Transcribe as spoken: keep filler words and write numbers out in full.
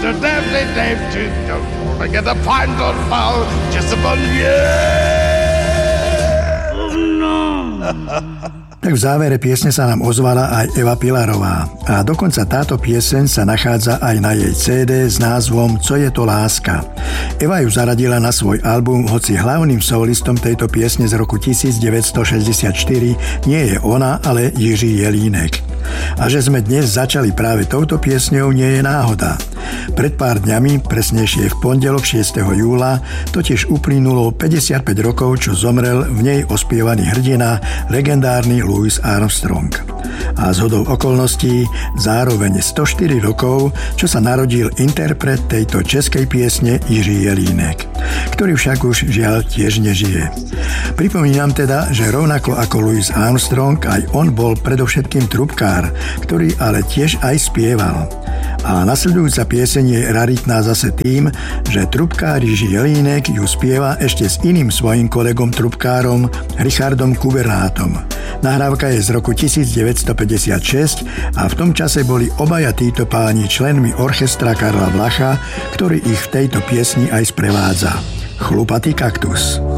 to Daphne, Dave, to don't forget the final foul, just upon you. Oh no. Tak v závere piesne sa nám ozvala aj Eva Pilarová a dokonca táto pieseň sa nachádza aj na jej cé dé s názvom Co je to láska. Eva ju zaradila na svoj album, hoci hlavným solistom tejto piesne z roku devätnásťstošesťdesiatštyri nie je ona, ale Jiří Jelínek. A že sme dnes začali práve touto piesňou, nie je náhoda. Pred pár dňami, presnejšie v pondelok šiesteho júla, totiž uplynulo päťdesiatpäť rokov, čo zomrel v nej ospievaný hrdina, legendárny Louis Armstrong. A zhodou okolností zároveň stoštyri rokov, čo sa narodil interpret tejto českej piesne Jiří Jelínek, ktorý však už žiaľ tiež nežije. Pripomínam teda, že rovnako ako Louis Armstrong, aj on bol predovšetkým trubkár, ktorý ale tiež aj spieval. A nasledujúca pieseň je raritná zase tým, že trubkár Jiří Jelínek ju spieva ešte s iným svojím kolegom trubkárom Richardom Kubernátom. Nahrávka je z roku devätnásťstopäťdesiatšesť a v tom čase boli obaja títo páni členmi orchestra Karla Vlacha, ktorý ich v tejto piesni aj sprevádza. Chlupatý kaktus.